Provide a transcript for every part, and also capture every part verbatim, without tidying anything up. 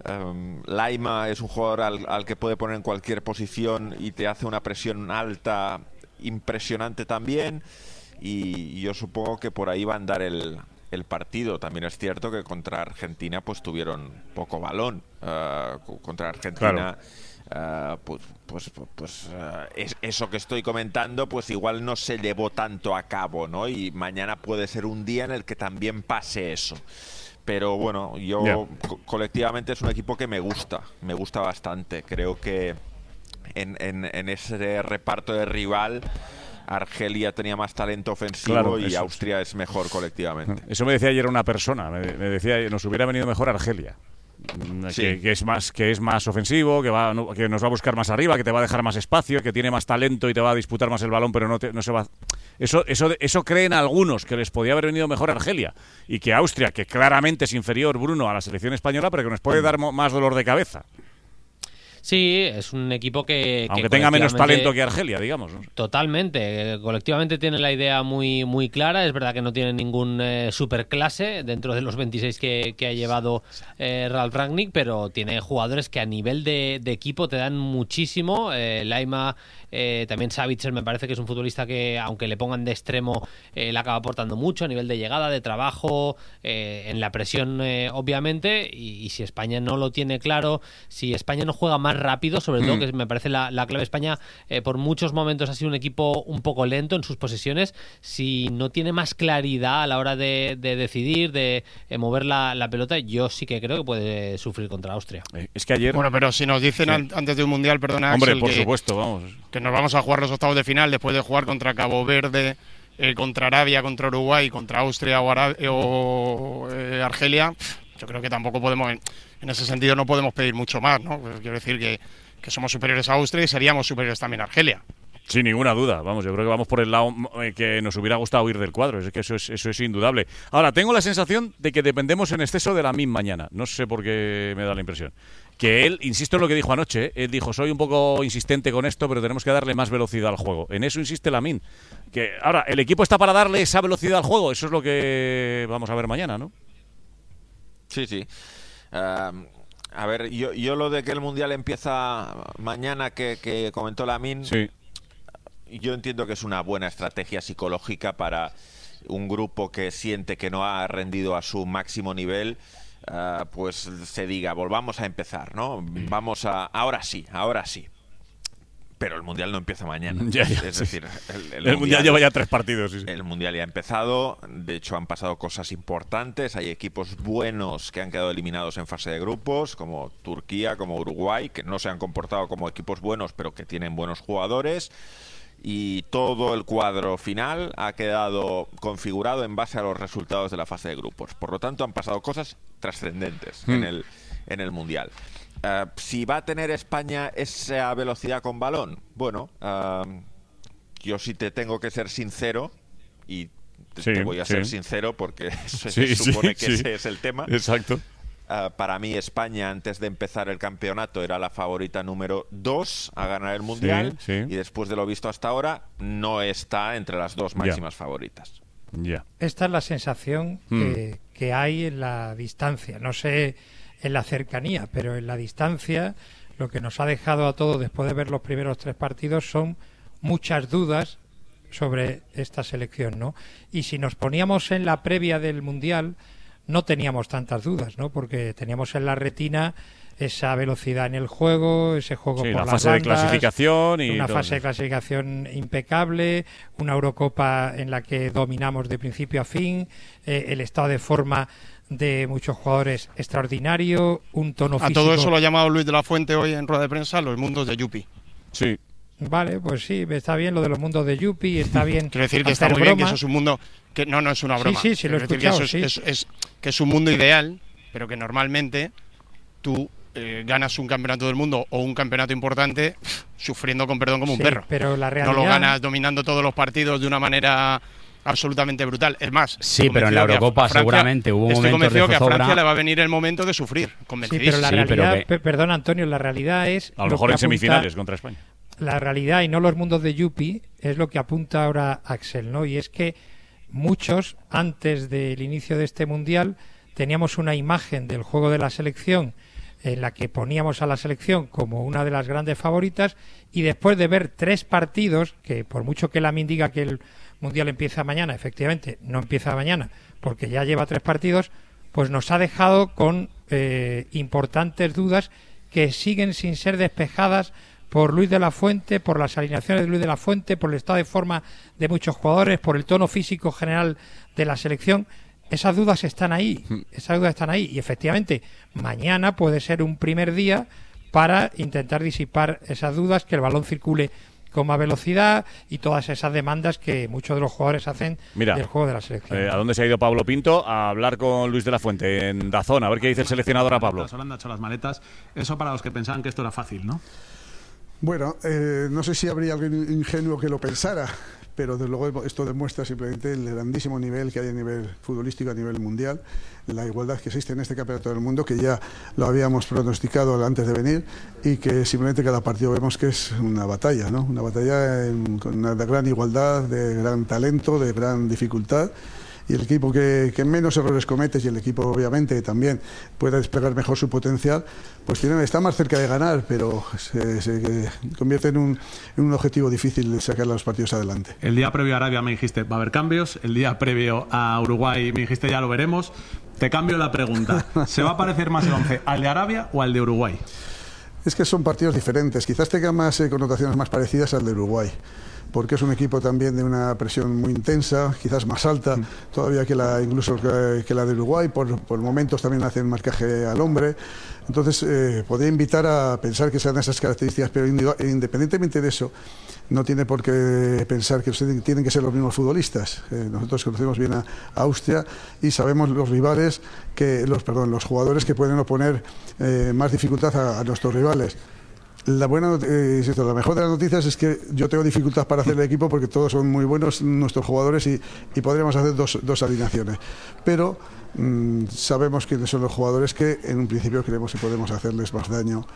Um, Laima es un jugador al, al que puede poner en cualquier posición y te hace una presión alta impresionante también, y yo supongo que por ahí va a andar el, el partido. También es cierto que contra Argentina pues tuvieron poco balón. Uh, contra Argentina, claro. uh, pues, pues, pues uh, es, eso que estoy comentando pues igual no se llevó tanto a cabo, ¿no? Y mañana puede ser un día en el que también pase eso. Pero bueno, yo yeah. co- colectivamente es un equipo que me gusta, me gusta bastante. Creo que en, en, en ese reparto de rival, Argelia tenía más talento ofensivo, claro, y eso, Austria es mejor colectivamente. Eso me decía ayer una persona, me, me decía, nos hubiera venido mejor Argelia. Sí. Que, que es más que es más ofensivo, que va que nos va a buscar más arriba, que te va a dejar más espacio, que tiene más talento y te va a disputar más el balón, pero no te, no se va. Eso eso eso creen algunos que les podía haber venido mejor Argelia, y que Austria, que claramente es inferior, Bruno, a la selección española, pero que nos puede dar más dolor de cabeza. Sí, es un equipo que... Aunque que tenga menos talento que Argelia, digamos, ¿no? Totalmente. Colectivamente tiene la idea muy muy clara. Es verdad que no tiene ningún eh, superclase dentro de los veintiséis que, que ha llevado eh, Ralf Rangnick, pero tiene jugadores que a nivel de, de equipo te dan muchísimo. Eh, Laima, eh, también Savitzer me parece que es un futbolista que, aunque le pongan de extremo, eh, le acaba aportando mucho a nivel de llegada, de trabajo, eh, en la presión, eh, obviamente. Y, y si España no lo tiene claro, si España no juega más rápido, sobre todo, que me parece la, la clave. España eh, por muchos momentos ha sido un equipo un poco lento en sus posesiones. Si no tiene más claridad a la hora de, de decidir, de eh, mover la, la pelota, yo sí que creo que puede sufrir contra Austria. Eh, es que ayer... Bueno, pero si nos dicen, sí, an- antes de un Mundial, perdona, hombre, Axel, por que, supuesto, vamos, que nos vamos a jugar los octavos de final después de jugar contra Cabo Verde, eh, contra Arabia, contra Uruguay, contra Austria o, Arab- o eh, Argelia, yo creo que tampoco podemos, en, en ese sentido no podemos pedir mucho más, ¿no? Quiero decir que que somos superiores a Austria y seríamos superiores también a Argelia. Sin ninguna duda, vamos, yo creo que vamos por el lado que nos hubiera gustado huir del cuadro, es que eso es, eso es indudable. Ahora, tengo la sensación de que dependemos en exceso de Lamine mañana, no sé por qué me da la impresión. Que él, insisto en lo que dijo anoche, ¿eh? Él dijo, soy un poco insistente con esto, pero tenemos que darle más velocidad al juego. En eso insiste Lamine. Que ahora, el equipo está para darle esa velocidad al juego, eso es lo que vamos a ver mañana, ¿no? Sí, sí. Um... A ver, yo, yo lo de que el Mundial empieza mañana, que, que comentó Lamine, sí, yo entiendo que es una buena estrategia psicológica para un grupo que siente que no ha rendido a su máximo nivel, uh, pues se diga, volvamos a empezar, ¿no? Vamos a... Ahora sí, ahora sí. Pero el Mundial no empieza mañana. Ya, ya, es sí. decir, el, el, el mundial, mundial lleva ya tres partidos. Sí, sí. El Mundial ya ha empezado. De hecho, han pasado cosas importantes. Hay equipos buenos que han quedado eliminados en fase de grupos, como Turquía, como Uruguay, que no se han comportado como equipos buenos, pero que tienen buenos jugadores. Y todo el cuadro final ha quedado configurado en base a los resultados de la fase de grupos. Por lo tanto, han pasado cosas trascendentes mm. en el, en el Mundial. Uh, si va a tener España esa velocidad con balón, bueno, uh, yo sí te tengo que ser sincero, y te, sí, te voy a sí. ser sincero porque se sí, supone sí, que sí. ese es el tema. Exacto. Uh, para mí España, antes de empezar el campeonato, era la favorita número dos a ganar el Mundial, sí, sí. y después de lo visto hasta ahora no está entre las dos máximas yeah. favoritas. Yeah. Esta es la sensación mm. que, que hay en la distancia. No sé en la cercanía, pero en la distancia lo que nos ha dejado a todos después de ver los primeros tres partidos son muchas dudas sobre esta selección, ¿no? Y si nos poníamos en la previa del Mundial no teníamos tantas dudas, ¿no? Porque teníamos en la retina esa velocidad en el juego, ese juego sí, por la las fase bandas, de clasificación y una todo. fase de clasificación impecable, una Eurocopa en la que dominamos de principio a fin, eh, el estado de forma de muchos jugadores extraordinario, un tono físico. A todo eso lo ha llamado Luis de la Fuente hoy en rueda de prensa los mundos de Yupi. Sí. Vale, pues sí, está bien lo de los mundos de Yupi, está bien. Quiero decir que está muy broma. bien, que eso es un mundo que no, no es una broma. Sí, sí, sí, lo he escuchado, que eso es, sí. es, es, que es un mundo ideal, pero que normalmente tú eh, ganas un campeonato del mundo o un campeonato importante pff, sufriendo con perdón como sí, un perro. Pero la realidad... No lo ganas dominando todos los partidos de una manera absolutamente brutal. Es más, sí, pero en la Eurocopa Francia, seguramente hubo estoy momentos de convencido que a zozobra. Francia le va a venir el momento de sufrir. Sí, pero la sí, realidad, pero que... perdón Antonio, la realidad es... A lo mejor en semifinales contra España. La realidad, y no los mundos de Yupi, es lo que apunta ahora Axel, ¿no? Y es que muchos, antes del inicio de este Mundial, teníamos una imagen del juego de la selección en la que poníamos a la selección como una de las grandes favoritas, y después de ver tres partidos, que por mucho que Lamine diga que el Mundial empieza mañana, efectivamente no empieza mañana, porque ya lleva tres partidos, pues nos ha dejado con eh, importantes dudas que siguen sin ser despejadas por Luis de la Fuente, por las alineaciones de Luis de la Fuente, por el estado de forma de muchos jugadores, por el tono físico general de la selección. Esas dudas están ahí, esas dudas están ahí, y efectivamente mañana puede ser un primer día para intentar disipar esas dudas, que el balón circule con más velocidad y todas esas demandas que muchos de los jugadores hacen Mira, del juego de la selección. Eh, ¿A dónde se ha ido Pablo Pinto? A hablar con Luis de la Fuente en Dazón, a ver qué dice el seleccionador a Pablo. Holanda ha hecho las maletas. Eso para los que pensaban que esto era fácil, ¿no? Bueno, eh, no sé si habría alguien ingenuo que lo pensara, pero desde luego esto demuestra simplemente el grandísimo nivel que hay a nivel futbolístico, a nivel mundial, la igualdad que existe en este campeonato del mundo, que ya lo habíamos pronosticado antes de venir, y que simplemente cada partido vemos que es una batalla, ¿no? Una batalla en, con una de gran igualdad, de gran talento, de gran dificultad. Y el equipo que, que menos errores comete, y el equipo obviamente también pueda desplegar mejor su potencial, pues tiene, está más cerca de ganar, pero se, se convierte en un, en un objetivo difícil de sacar los partidos adelante. El día previo a Arabia me dijiste va a haber cambios, el día previo a Uruguay me dijiste ya lo veremos. Te cambio la pregunta, ¿se va a parecer más el once al de Arabia o al de Uruguay? Es que son partidos diferentes, quizás tengan más eh, connotaciones más parecidas al de Uruguay, porque es un equipo también de una presión muy intensa, quizás más alta todavía que la incluso que, que la de Uruguay, por, por momentos también hacen marcaje al hombre. Entonces eh, podría invitar a pensar que sean esas características, pero independientemente de eso, no tiene por qué pensar que tienen que ser los mismos futbolistas. Eh, nosotros conocemos bien a, a Austria y sabemos los rivales que los perdón los jugadores que pueden oponer eh, más dificultad a, a nuestros rivales. La buena, eh, la mejor de las noticias es que yo tengo dificultad para hacer el equipo, porque todos son muy buenos nuestros jugadores, y, y podríamos hacer dos, dos alineaciones. Pero mmm, sabemos quiénes son los jugadores que en un principio creemos que podemos hacerles más daño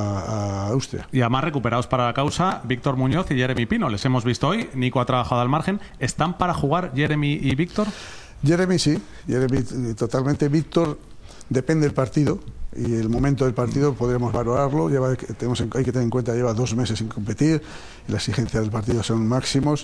a, a Austria. Y además recuperados para la causa, Víctor Muñoz y Jeremy Pino. Les hemos visto hoy, Nico ha trabajado al margen. ¿Están para jugar Jeremy y Víctor? Jeremy sí, Jeremy totalmente. Víctor depende del partido y el momento del partido podremos valorarlo. Lleva, tenemos, hay que tener en cuenta, lleva dos meses sin competir y la exigencia del partido son máximos,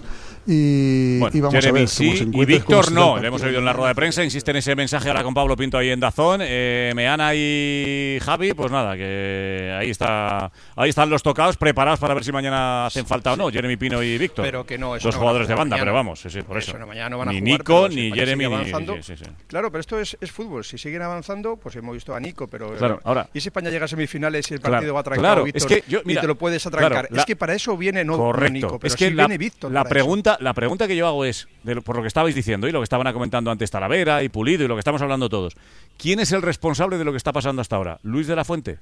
y, bueno, y vamos Jeremy a ver sí, cómo se y Víctor no. Le hemos oído oído en la rueda de prensa, insiste en ese mensaje ahora con Pablo Pinto ahí en Dazón. eh, Meana y Javi, pues nada, que ahí está, ahí están los tocados preparados para ver si mañana hacen falta o no Jeremy Pino y Víctor, pero que no, eso dos no jugadores de mañana. banda, pero vamos, sí, sí, por eso, eso no, mañana no van a ni jugar, Nico si ni Jeremy ni, sí, sí, sí. Claro, pero esto es, es fútbol. Si siguen avanzando, pues hemos visto a Nico, pero claro, ahora, y si España llega a semifinales y el partido claro, va atrancado, claro, Víctor, es que yo, mira, y te lo puedes atrancar, claro, la, es que para eso viene no, correcto, no Nico, pero es que si la, viene Víctor la para pregunta eso. la pregunta que yo hago es, de lo, por lo que estabais diciendo y lo que estaban comentando antes Talavera y Pulido y lo que estamos hablando todos, ¿quién es el responsable de lo que está pasando hasta ahora? ¿Luis de la Fuente?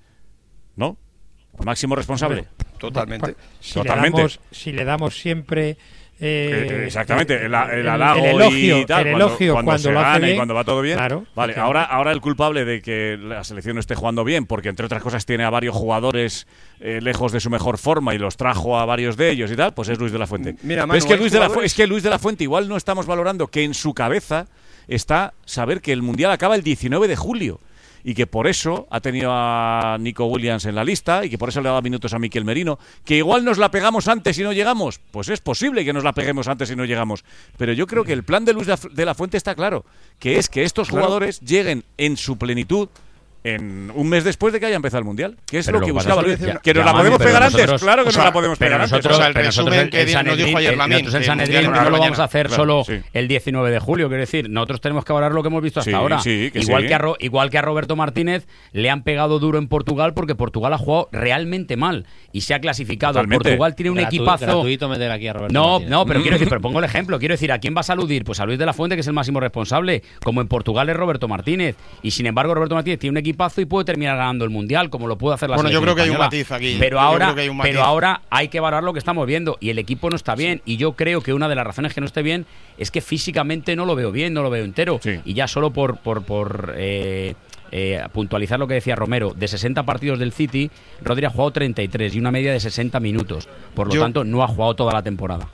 ¿No? ¿Máximo responsable? Bueno, totalmente. Bueno, si, totalmente. Le damos, si le damos siempre Eh, exactamente, el, el, el el halago elogio, y tal, el elogio cuando, cuando, cuando se lo hace gana bien, y cuando va todo bien. Claro, vale, claro. ahora, ahora el culpable de que la selección no esté jugando bien, porque entre otras cosas tiene a varios jugadores eh, lejos de su mejor forma y los trajo a varios de ellos y tal, pues es Luis de la Fuente. Mira, Manu, es, que Luis de la, jugadores... es que Luis de la Fuente igual no estamos valorando que en su cabeza está saber que el Mundial acaba el diecinueve de julio. Y que por eso ha tenido a Nico Williams en la lista y que por eso le ha dado minutos a Mikel Merino. Que igual nos la pegamos antes y no llegamos. Pues es posible que nos la peguemos antes y no llegamos. Pero yo creo que el plan de Luis de la Fuente está claro. Que es que estos claro. jugadores lleguen en su plenitud en un mes después de que haya empezado el Mundial. Que es pero lo que lo buscaba es Luis. que, Que nos ya, la podemos pero pegar nosotros, antes. Claro que o sea, nos la podemos pero pegar nosotros, antes. O sea, el pero nosotros resumen que el nos dijo ayer Lamine, nosotros el que Sanedrín el no lo Mundial vamos a hacer claro, solo sí. el diecinueve de julio, quiero decir, nosotros tenemos que valorar lo que hemos visto hasta Sí, ahora. sí, que igual, sí. que a Ro- igual que a Roberto Martínez le han pegado duro en Portugal, porque Portugal ha jugado realmente mal y se ha clasificado. Totalmente. Portugal tiene un Gratu- equipazo. gratuito meter aquí a Roberto No, Martínez. no, pero quiero decir, pero pongo el ejemplo, quiero decir, ¿a quién vas a aludir? Pues a Luis de la Fuente, que es el máximo responsable, como en Portugal es Roberto Martínez, y sin embargo Roberto Martínez tiene un equipazo y puede terminar ganando el Mundial, como lo puede hacer la Bueno, yo selección creo que hay un española. matiz aquí. Pero Yo ahora, creo que hay un matiz. pero ahora hay que valorar lo que estamos viendo, y el equipo no está bien, y yo creo que una de las razones que no esté bien es que físicamente no lo veo bien, no lo veo entero, Sí. y ya solo por por, por eh, eh, puntualizar lo que decía Romero, de sesenta partidos del City, Rodri ha jugado treinta y tres y una media de sesenta minutos, por lo Yo- tanto no ha jugado toda la temporada.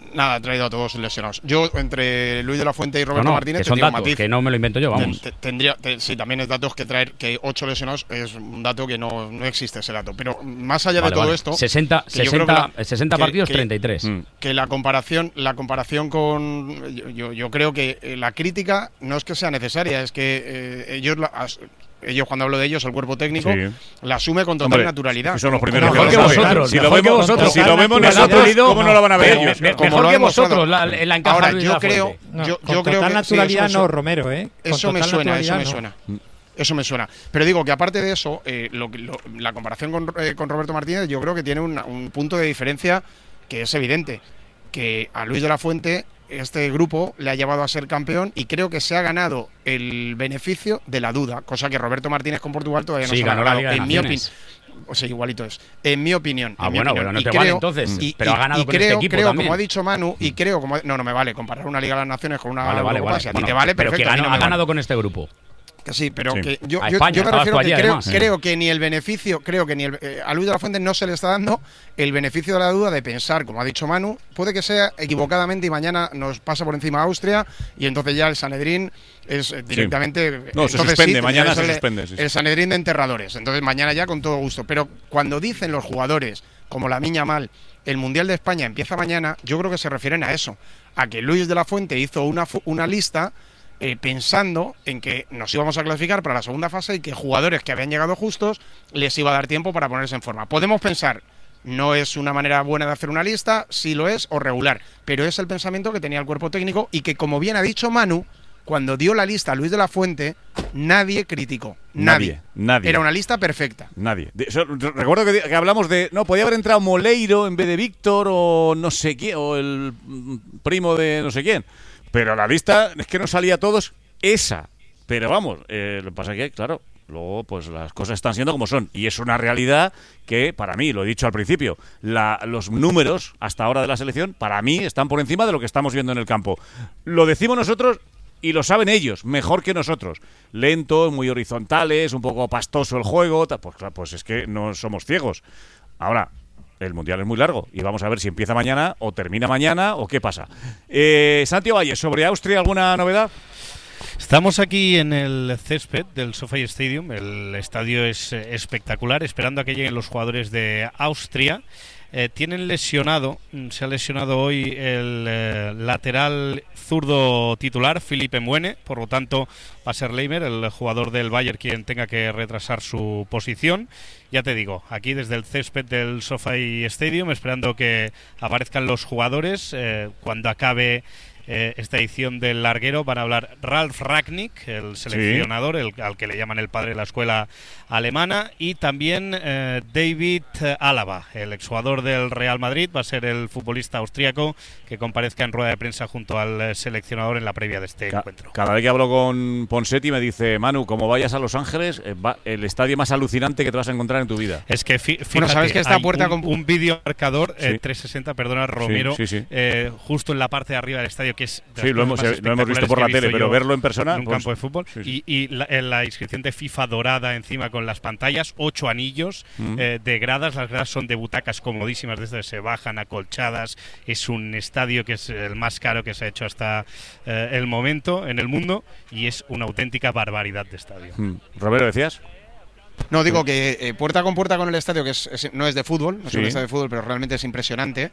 Nada, ha traído a todos lesionados. Yo, entre Luis de la Fuente y Roberto no, no, Martínez, que son te digo datos, matiz. que no me lo invento yo, vamos. Ten, tendría, te, sí, también es datos que traer que ocho lesionados es un dato que no, no existe ese dato. Pero más allá vale, de todo vale. esto, sesenta, sesenta, la, sesenta que, partidos, que, treinta y tres. Que la comparación, la comparación con, yo, yo, yo creo que la crítica no es que sea necesaria, es que eh, ellos la, ellos cuando hablo de ellos, el cuerpo técnico, sí. la asume con total Hombre, naturalidad. Son los primeros mejor que, que vosotros. Si lo vemos vosotros, si lo vemos nosotros, ¿cómo no lo van a ver ellos? Me, mejor que vosotros la, la encaja Ahora, Luis yo la creo, no, yo, con yo creo total que naturalidad sí, no, Romero, ¿eh? Con Eso me suena, eso me no. suena. Eso me suena. Pero digo que aparte de eso, eh, lo, lo, la comparación con, eh, con Roberto Martínez, yo creo que tiene un, un punto de diferencia que es evidente. Que a Luis de la Fuente este grupo le ha llevado a ser campeón y creo que se ha ganado el beneficio de la duda, cosa que Roberto Martínez con Portugal todavía no sí, se ha ganó ganado. La Liga de En mi opinión, Naciones. o sea, igualito es. En mi opinión. Ah, en bueno, mi opinión. bueno, no y te creo, vale entonces. Y, pero y, ha ganado y con creo, este equipo creo también. como ha dicho Manu, y creo como no, no me vale comparar una Liga de las Naciones con una vale, vale, Europa, vale. si a ti Bueno, te vale, pero perfecto. que ganó, no ha ganado vale. con este grupo. Que sí, pero sí. que yo, a yo, España, yo me refiero que allí, creo, además, creo sí. que ni el beneficio, creo que ni el, eh, a Luis de la Fuente no se le está dando el beneficio de la duda de pensar, como ha dicho Manu, puede que sea equivocadamente y mañana nos pasa por encima Austria y entonces ya el Sanedrín es eh, directamente... Sí. No, se entonces, suspende, sí, mañana se el, suspende. Sí, sí. El Sanedrín de enterradores, entonces mañana ya con todo gusto. Pero cuando dicen los jugadores, como la Miña Mal, el Mundial de España empieza mañana, yo creo que se refieren a eso, a que Luis de la Fuente hizo una, una lista... Eh, pensando en que nos íbamos a clasificar para la segunda fase y que jugadores que habían llegado justos les iba a dar tiempo para ponerse en forma. Podemos pensar, no es una manera buena de hacer una lista, sí lo es, o regular, pero es el pensamiento que tenía el cuerpo técnico y que, como bien ha dicho Manu, cuando dio la lista a Luis de la Fuente, nadie criticó. Nadie. Nadie. nadie. Era una lista perfecta. Nadie. De, eso, recuerdo que, que hablamos de... No, podía haber entrado Moleiro en vez de Víctor o no sé quién, o el primo de no sé quién. Pero la lista es que no salía a todos esa. Pero vamos, eh, lo que pasa es que, claro, luego pues las cosas están siendo como son. Y es una realidad que, para mí, lo he dicho al principio, la, los números hasta ahora de la selección, para mí, están por encima de lo que estamos viendo en el campo. Lo decimos nosotros y lo saben ellos, mejor que nosotros. Lentos, muy horizontales, un poco pastoso el juego. Pues claro, pues es que no somos ciegos. Ahora... El Mundial es muy largo y vamos a ver si empieza mañana o termina mañana o qué pasa. Eh, Santi Valle, ¿sobre Austria alguna novedad? Estamos aquí en el césped del SoFi Stadium. El estadio es eh, espectacular, esperando a que lleguen los jugadores de Austria. Eh, tienen lesionado, se ha lesionado hoy el eh, lateral zurdo titular, Philippe Mbuene, por lo tanto va a ser Leimer, el jugador del Bayern, quien tenga que retrasar su posición. Ya te digo, aquí desde el césped del SoFi Stadium, esperando que aparezcan los jugadores. Eh, cuando acabe eh, esta edición del larguero van a hablar Ralf Rangnick, el seleccionador, sí. el, al que le llaman el padre de la escuela alemana, y también eh, David Alaba, el exjugador del Real Madrid, va a ser el futbolista austríaco que comparezca en rueda de prensa junto al seleccionador en la previa de este Ca encuentro. Cada vez que hablo con Ponseti me dice, Manu, como vayas a Los Ángeles, eh, va, el estadio más alucinante que te vas a encontrar en tu vida. Es que fíjate, bueno, sabes que esta hay puerta un, con... un vídeo marcador sí. eh, trescientos sesenta, perdona, Romero, sí, sí, sí. Eh, justo en la parte de arriba del estadio, que es sí, lo hemos, lo hemos visto por la tele, pero verlo en persona en un pues, campo de fútbol sí, sí. y, y la, la inscripción de FIFA dorada encima con las pantallas, ocho anillos mm. eh, de gradas. Las gradas son de butacas comodísimas, desde se bajan acolchadas. Es un estadio que es el más caro que se ha hecho hasta eh, el momento en el mundo y es una auténtica barbaridad de estadio. Mm. Romero, ¿decías? No, digo que eh, puerta con puerta con el estadio, que es, es, no es de fútbol, no es sí. un estadio de fútbol, pero realmente es impresionante.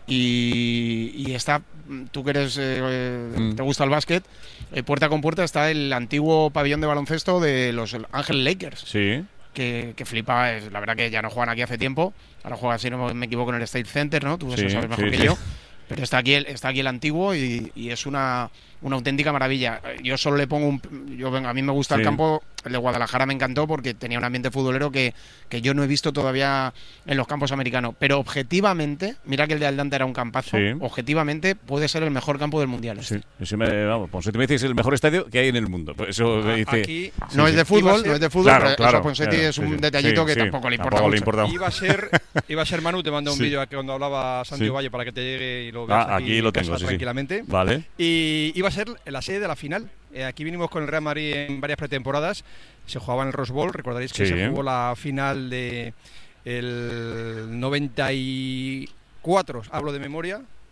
Y, y está, tú que eres, eh, mm. te gusta el básquet, eh, puerta con puerta está el antiguo pabellón de baloncesto de los Ángeles Lakers. Sí. Que, que flipa, es, la verdad que ya no juegan aquí hace tiempo, ahora juegan, si no me equivoco, en el State Center, ¿no? Tú eso sí, sabes mejor sí, que sí. yo. Pero está aquí el, está aquí el antiguo y, y es una, una auténtica maravilla. Yo solo le pongo un... Yo, venga, a mí me gusta sí. el campo, el de Guadalajara me encantó porque tenía un ambiente futbolero que, que yo no he visto todavía en los campos americanos. Pero objetivamente, mira que el de Atlanta era un campazo, sí. objetivamente puede ser el mejor campo del Mundial. Sí, eso me, vamos, Ponseti me dice que es el mejor estadio que hay en el mundo. Eso me dice... Aquí, no sí, es de fútbol, no es de fútbol, claro, pero claro, eso Ponseti claro, es un sí, detallito sí, que sí, tampoco le importa tampoco mucho. Le importa. Iba a ser, iba a ser Manu, te mando un sí. vídeo aquí cuando hablaba Santiago sí. Valle para que te llegue y lo veas ah, aquí, aquí lo tengo, sí, tranquilamente. Sí. Vale. Y iba a ser la sede de la final. Eh, aquí vinimos con el Real Madrid en varias pretemporadas. Se jugaba en el Rose Bowl. Recordaréis que sí. se jugó la final de el noventa y cuatro, hablo de memoria.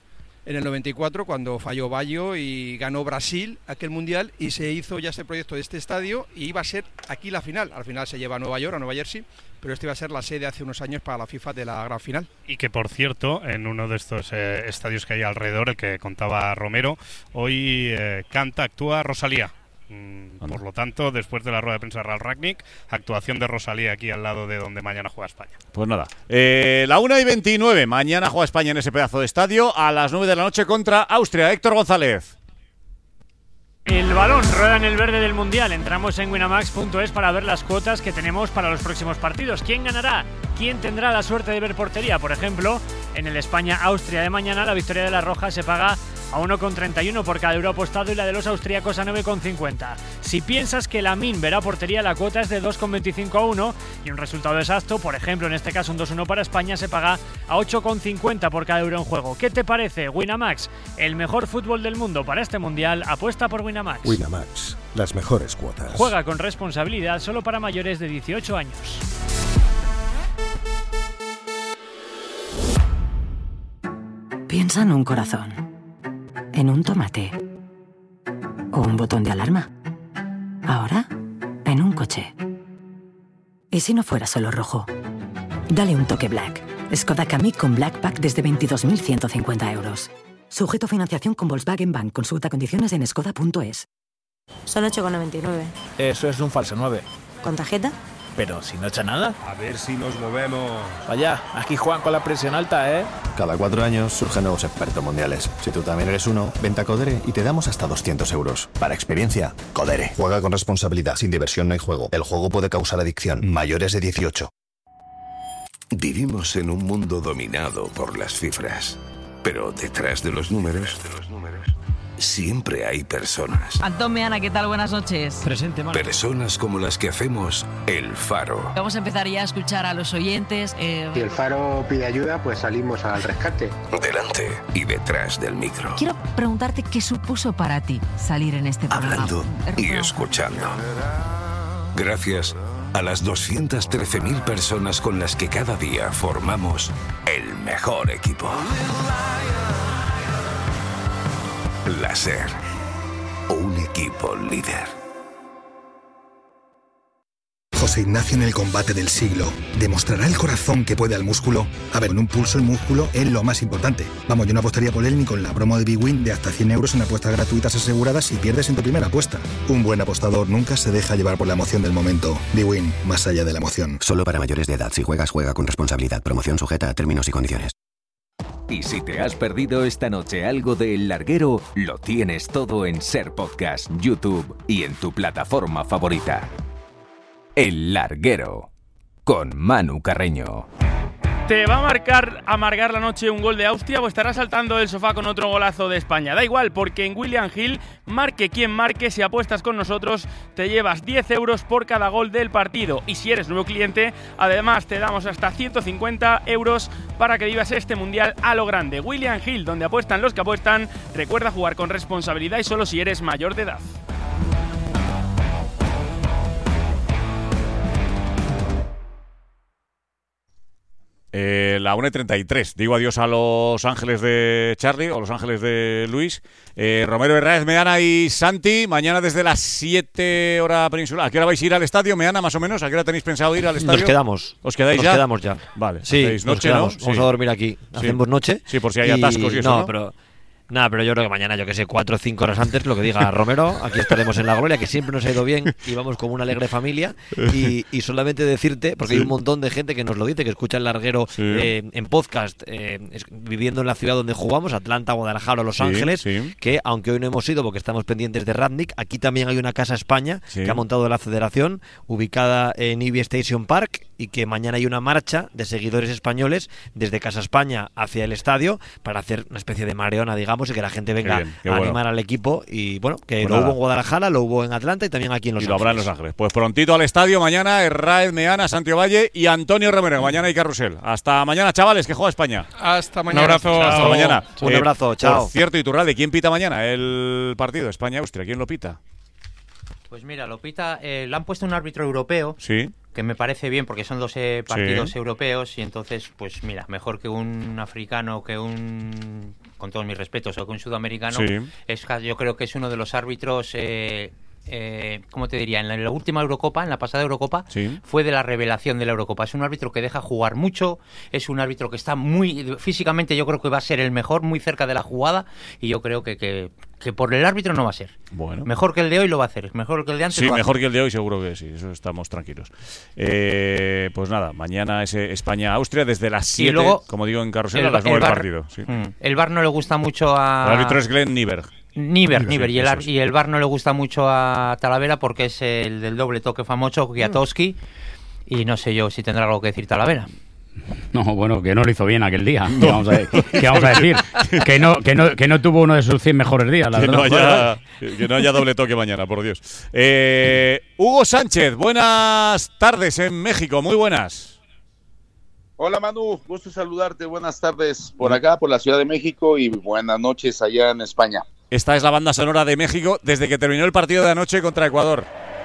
en el noventa y cuatro, cuando falló Baggio y ganó Brasil aquel mundial, y se hizo ya este proyecto de este estadio y iba a ser aquí la final. Al final se lleva a Nueva York, a Nueva Jersey, pero este iba a ser la sede hace unos años para la FIFA de la gran final. Y que, por cierto, en uno de estos eh, estadios que hay alrededor, el que contaba Romero, hoy eh, canta, actúa Rosalía. Mm, por lo tanto, después de la rueda de prensa de Ralf Rangnick, actuación de Rosalía aquí al lado de donde mañana juega España. Pues nada, eh, la una y veintinueve, mañana juega España en ese pedazo de estadio a las nueve de la noche contra Austria. Héctor González. El balón rueda en el verde del Mundial. Entramos en winamax punto es para ver las cuotas que tenemos para los próximos partidos. ¿Quién ganará? ¿Quién tendrá la suerte de ver portería? Por ejemplo, en el España-Austria de mañana, la victoria de la Roja se paga a uno coma treinta y uno por cada euro apostado y la de los austríacos a nueve coma cincuenta. Si piensas que Lamine verá portería, la cuota es de dos coma veinticinco a uno y un resultado exacto, por ejemplo, en este caso un dos uno para España, se paga a ocho coma cincuenta por cada euro en juego. ¿Qué te parece? Winamax, el mejor fútbol del mundo para este Mundial, apuesta por Winamax. Winamax, las mejores cuotas. Juega con responsabilidad, solo para mayores de dieciocho años. Piensa en un corazón, en un tomate o un botón de alarma. Ahora, en un coche. ¿Y si no fuera solo rojo? Dale un toque Black. Skoda Kamiq con Black Pack desde veintidós mil ciento cincuenta euros. Sujeto a financiación con Volkswagen Bank. Consulta condiciones en skoda punto es. Son ocho coma noventa y nueve. Eso es un falso nueve. ¿Con tarjeta? Pero si no echa nada. A ver si nos movemos. Vaya, aquí juegan con la presión alta, ¿eh? Cada cuatro años surgen nuevos expertos mundiales. Si tú también eres uno, vente a Codere y te damos hasta doscientos euros. Para experiencia, Codere. Juega con responsabilidad. Sin diversión no hay juego. El juego puede causar adicción. Mayores de dieciocho. Vivimos en un mundo dominado por las cifras. Pero detrás de los números, de los números siempre hay personas. Antón Meana, ¿qué tal? Buenas noches. Presente, Mara. Personas como las que hacemos El Faro. Vamos a empezar ya a escuchar a los oyentes. Eh... Si El Faro pide ayuda, pues salimos al rescate. Delante y detrás del micro. Quiero preguntarte qué supuso para ti salir en este programa. Hablando y escuchando. Gracias a las doscientas trece mil personas con las que cada día formamos el mejor equipo. La SER, un equipo líder. José Ignacio en el combate del siglo. ¿Demostrará el corazón que puede al músculo? A ver, en un pulso el músculo es lo más importante. Vamos, yo no apostaría por él ni con la promo de Big Win de hasta cien euros en apuestas gratuitas aseguradas si pierdes en tu primera apuesta. Un buen apostador nunca se deja llevar por la emoción del momento. Big Win, más allá de la emoción. Solo para mayores de edad. Si juegas, juega con responsabilidad. Promoción sujeta a términos y condiciones. Y si te has perdido esta noche algo de El Larguero, lo tienes todo en Ser Podcast, YouTube y en tu plataforma favorita. El Larguero, con Manu Carreño. ¿Te va a marcar amargar la noche un gol de Austria o estarás saltando del sofá con otro golazo de España? Da igual, porque en William Hill, marque quien marque, si apuestas con nosotros, te llevas diez euros por cada gol del partido. Y si eres nuevo cliente, además te damos hasta ciento cincuenta euros para que vivas este mundial a lo grande. William Hill, donde apuestan los que apuestan. Recuerda jugar con responsabilidad y solo si eres mayor de edad. Eh, la una y treinta y tres. Digo adiós a Los Ángeles de Charlie o Los Ángeles de Luis. Eh, Romero, Herráez, Meana y Santi. Mañana desde las siete hora peninsular. ¿A qué hora vais a ir al estadio, Meana, más o menos? ¿A qué hora tenéis pensado ir al estadio? Nos quedamos. ¿Os quedáis nos ya? Nos quedamos ya. Vale. Sí, noche, nos quedamos. ¿no? Vamos sí. a dormir aquí. Hacemos sí. noche. Sí, por si hay atascos y eso, no, ¿no? pero... Nada, pero yo creo que mañana, yo que sé, cuatro o cinco horas antes, lo que diga Romero, aquí estaremos en la gloria, que siempre nos ha ido bien y vamos como una alegre familia. Y, y solamente decirte, porque sí. hay un montón de gente que nos lo dice, que escucha El Larguero sí. eh, en podcast, eh, es, viviendo en la ciudad donde jugamos, Atlanta, Guadalajara o Los sí, Ángeles, sí. que aunque hoy no hemos ido porque estamos pendientes de Rangnick, aquí también hay una Casa España sí. que ha montado la federación, ubicada en Ivy Station Park, y que mañana hay una marcha de seguidores españoles desde Casa España hacia el estadio para hacer una especie de mareona, digamos, y que la gente venga bien, a animar bueno. al equipo. Y bueno, que pues lo nada. hubo en Guadalajara, lo hubo en Atlanta y también aquí en Los y Ángeles. Y lo habrá en Los Ángeles. Pues prontito al estadio mañana, Herráez, Meana, Santiago Valle y Antonio Romero. Mañana hay carrusel. Hasta mañana, chavales, que juega España. Hasta mañana. Un abrazo. Hasta chao. mañana. Un eh, abrazo, chao. Por cierto, Iturralde, ¿quién pita mañana el partido España-Austria? ¿Quién lo pita? Pues mira, lo pita, eh, le han puesto un árbitro europeo. Sí. que me parece bien porque son dos eh, partidos Sí. europeos y entonces, pues mira, mejor que un africano, que un, con todos mis respetos, o que un sudamericano, Sí. es, yo creo que es uno de los árbitros... Eh, Eh, ¿cómo te diría? En la, en la última Eurocopa, en la pasada Eurocopa, Sí. fue de la revelación de la Eurocopa. Es un árbitro que deja jugar mucho, es un árbitro que está muy... Físicamente yo creo que va a ser el mejor, muy cerca de la jugada, y yo creo que, que, que por el árbitro no va a ser. Bueno. Mejor que el de hoy lo va a hacer, mejor que el de antes Sí, lo va a mejor hacer. que el de hoy seguro que sí, eso estamos tranquilos. Eh, pues nada, mañana ese España-Austria desde las Y siete, luego, como digo en Carrusel, el a las va- nueve el del bar- partido. Sí. Mm. El V A R no le gusta mucho a... El árbitro es Glenn Nieberg. Niver, Sí, Niver, y, el, eso ar- es. y el V A R no le gusta mucho a Talavera porque es el del doble toque famoso, Kwiatkowski, y no sé yo si tendrá algo que decir Talavera. No, bueno, que no lo hizo bien aquel día. ¿Qué vamos a, qué vamos a decir? Que no, que, no, que no tuvo uno de sus cien mejores días, la Que verdad. no, haya, que no haya doble toque mañana, por Dios. Eh, Hugo Sánchez, buenas tardes en México, muy buenas. Hola Manu, gusto saludarte, buenas tardes por acá, por la Ciudad de México y buenas noches allá en España. Esta es la banda sonora de México desde que terminó el partido de anoche contra Ecuador.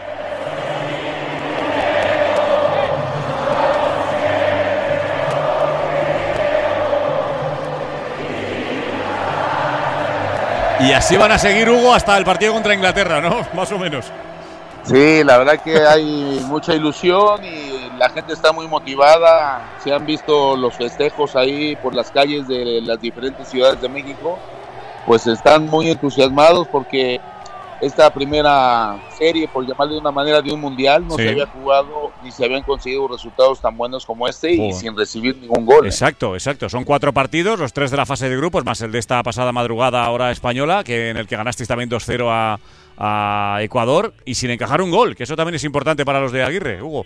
Y así van a seguir, Hugo, hasta el partido contra Inglaterra, ¿no? Más o menos. Sí, la verdad que hay mucha ilusión y la gente está muy motivada. Se han visto los festejos ahí por las calles de las diferentes ciudades de México. Pues están muy entusiasmados porque esta primera serie, por llamarle de una manera, de un mundial, no Sí. se había jugado ni se habían conseguido resultados tan buenos como este y Joder. sin recibir ningún gol. Exacto, exacto. Son cuatro partidos, los tres de la fase de grupos, más el de esta pasada madrugada hora española, que en el que ganasteis también dos cero a, a Ecuador y sin encajar un gol, que eso también es importante para los de Aguirre, Hugo.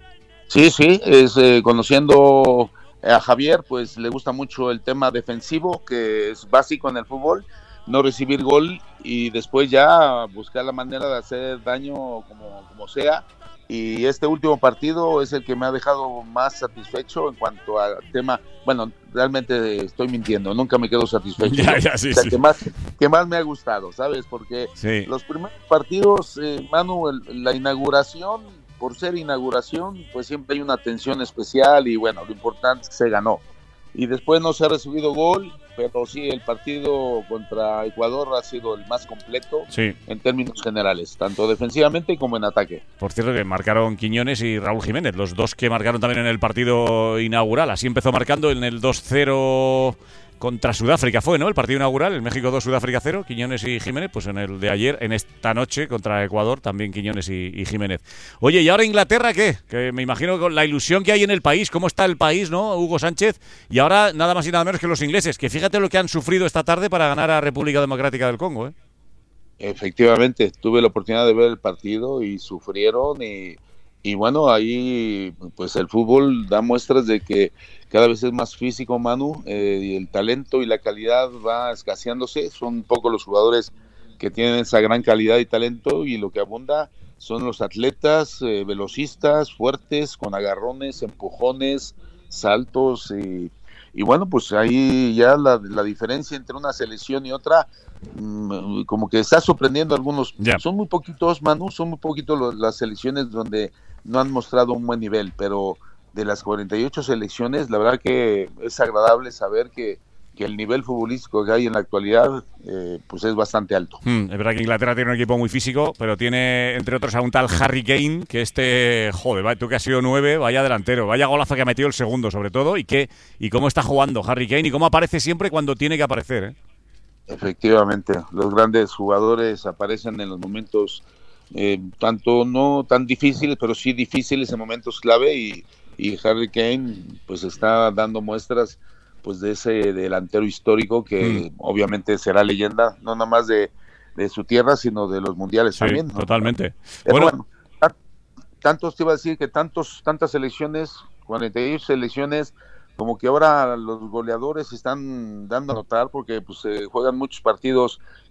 Sí, sí, es eh, conociendo a Javier, pues le gusta mucho el tema defensivo, que es básico en el fútbol, no recibir gol y después ya buscar la manera de hacer daño como, como sea. Y este último partido es el que me ha dejado más satisfecho en cuanto al tema. Bueno, realmente estoy mintiendo, nunca me quedo satisfecho. Ya, ya, sí, O sea, sí. que más, que más me ha gustado, ¿sabes? Porque Sí. los primeros partidos, eh, Manu, el- la inauguración, por ser inauguración, pues siempre hay una tensión especial y bueno, lo importante es que se ganó. Y después no se ha recibido gol, pero sí, el partido contra Ecuador ha sido el más completo Sí. en términos generales, tanto defensivamente como en ataque. Por cierto, que marcaron Quiñones y Raúl Jiménez, los dos que marcaron también en el partido inaugural. Así empezó marcando en el dos cero contra Sudáfrica, fue, ¿no? El partido inaugural, el México dos, Sudáfrica cero, Quiñones y Jiménez. Pues en el de ayer, en esta noche contra Ecuador, también Quiñones y, y Jiménez. Oye, ¿y ahora Inglaterra qué? Que me imagino con la ilusión que hay en el país, cómo está el país, ¿no? Hugo Sánchez. Y ahora nada más y nada menos que los ingleses, que fíjate lo que han sufrido esta tarde para ganar a República Democrática del Congo, ¿eh? Efectivamente, tuve la oportunidad de ver el partido y sufrieron y, y bueno, ahí pues el fútbol da muestras de que cada vez es más físico, Manu, eh, y el talento y la calidad va escaseándose. Son pocos los jugadores que tienen esa gran calidad y talento y lo que abunda son los atletas, eh, velocistas, fuertes, con agarrones, empujones, saltos y, y bueno, pues ahí ya la, la diferencia entre una selección y otra mm, como que está sorprendiendo a algunos. Ya. Son muy poquitos, Manu, son muy poquitos los- las selecciones donde no han mostrado un buen nivel, pero de las cuarenta y ocho selecciones, la verdad que es agradable saber que, que el nivel futbolístico que hay en la actualidad eh, pues es bastante alto. Hmm, es verdad que Inglaterra tiene un equipo muy físico, pero tiene, entre otros, a un tal Harry Kane, que este, joder, va- tú que has sido nueve, vaya delantero, vaya golazo que ha metido el segundo, sobre todo, y qué, y cómo está jugando Harry Kane y cómo aparece siempre cuando tiene que aparecer, ¿eh? Efectivamente, los grandes jugadores aparecen en los momentos eh, tanto no tan difíciles, pero sí difíciles en momentos clave y, y Harry Kane pues está dando muestras pues de ese delantero histórico que obviamente será leyenda, no nada más de, de su tierra, sino de los mundiales Sí, también, ¿no? totalmente. Pero Bueno, bueno, tan- tantos te iba a decir que tantos, tantas selecciones, cuarenta y ocho selecciones, como que ahora los goleadores se están dando a notar porque pues se juegan muchos partidos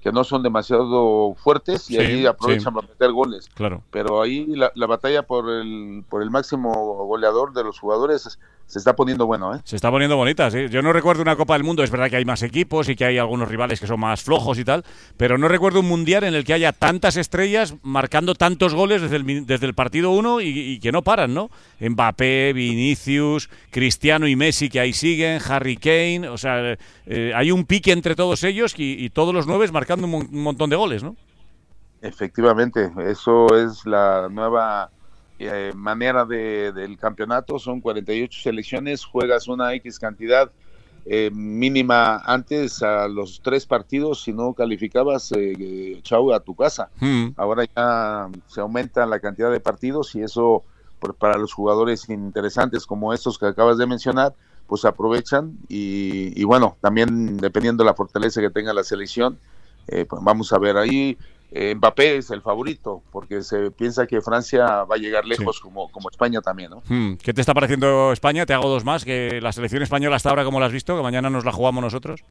que no son demasiado fuertes y sí, ahí aprovechan sí. para meter goles. Claro. Pero ahí la, la batalla por el por el máximo goleador de los jugadores se está poniendo bueno, ¿eh? Se está poniendo bonita, sí. Yo no recuerdo una Copa del Mundo, es verdad que hay más equipos y que hay algunos rivales que son más flojos y tal, pero no recuerdo un mundial en el que haya tantas estrellas marcando tantos goles desde el, desde el partido uno y, y que no paran, ¿no? Mbappé, Vinicius, Cristiano y Messi que ahí siguen, Harry Kane, o sea, eh, hay un pique entre todos ellos y, y todos los nueve marcando un, mon- un montón de goles, ¿no? Efectivamente, eso es la nueva eh, manera de, del campeonato. Son cuarenta y ocho selecciones, juegas una X cantidad eh, mínima antes a los tres partidos, si no calificabas, eh, chau, a tu casa. Hmm. Ahora ya se aumenta la cantidad de partidos y eso por, para los jugadores interesantes como estos que acabas de mencionar, pues aprovechan y, y bueno, también dependiendo de la fortaleza que tenga la selección, eh, pues vamos a ver ahí. Eh, Mbappé es el favorito, porque se piensa que Francia va a llegar lejos, sí. como, como España también, ¿no? Hmm. ¿Qué te está pareciendo España? Te hago dos más, que la selección española hasta ahora, ¿cómo la has visto? Que mañana nos la jugamos nosotros.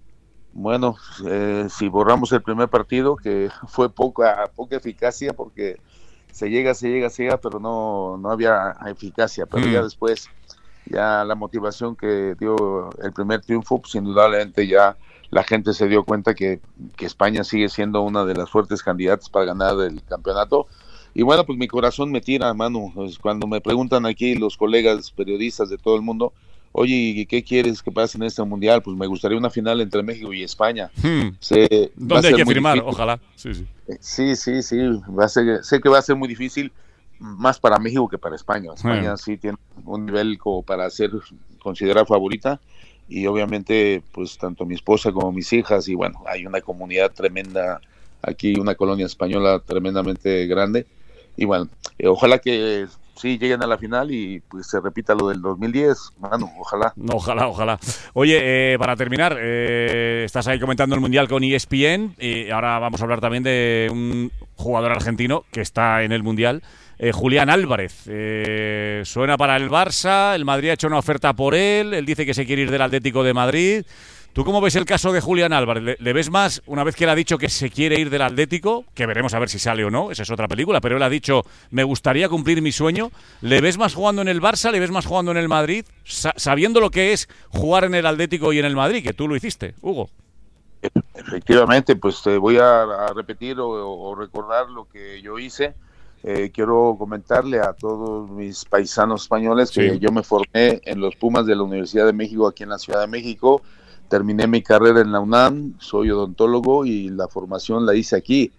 Bueno, eh, si borramos el primer partido, que fue poca, poca eficacia, porque se llega, se llega, se llega, pero no, no había eficacia, pero hmm. ya después, ya la motivación que dio el primer triunfo, pues indudablemente ya la gente se dio cuenta que, que España sigue siendo una de las fuertes candidatas para ganar el campeonato. Y bueno, pues mi corazón me tira, Manu, pues cuando me preguntan aquí los colegas periodistas de todo el mundo, oye, ¿y qué quieres que pase en este mundial? Pues me gustaría una final entre México y España. Hmm. Se, ¿Dónde hay que firmar? Difícil. Ojalá. Sí, sí. Sí, sí, sí. Va a ser, sé que va a ser muy difícil, más para México que para España. España hmm. sí tiene un nivel como para ser considerada favorita. Y obviamente, pues tanto mi esposa como mis hijas, y bueno, hay una comunidad tremenda aquí, una colonia española tremendamente grande. Y bueno, eh, ojalá que sí lleguen a la final y pues se repita lo del dos mil diez, mano, ojalá. No, ojalá, ojalá. Oye, eh, para terminar, eh, estás ahí comentando el Mundial con E S P N y ahora vamos a hablar también de un jugador argentino que está en el Mundial. Eh, Julián Álvarez, eh, suena para el Barça, el Madrid ha hecho una oferta por él, él dice que se quiere ir del Atlético de Madrid. ¿Tú cómo ves el caso de Julián Álvarez? ¿Le, le ves más, una vez que él ha dicho que se quiere ir del Atlético, que veremos a ver si sale o no, esa es otra película, pero él ha dicho, me gustaría cumplir mi sueño, ¿le ves más jugando en el Barça, le ves más jugando en el Madrid, sa- sabiendo lo que es jugar en el Atlético y en el Madrid, que tú lo hiciste, Hugo? Efectivamente, pues te voy a, a repetir o, o recordar lo que yo hice. Eh, quiero comentarle a todos mis paisanos españoles que sí. yo me formé en los Pumas de la Universidad de México, aquí en la Ciudad de México. Terminé mi carrera en la UNAM, soy odontólogo y la formación la hice aquí.